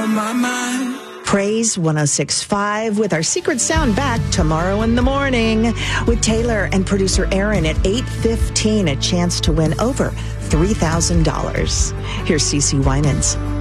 on my mind. Praise 106.5 with our secret sound back tomorrow in the morning with Taylor and producer Aaron at 8:15. A chance to win over $3,000. Here's CeCe Winans.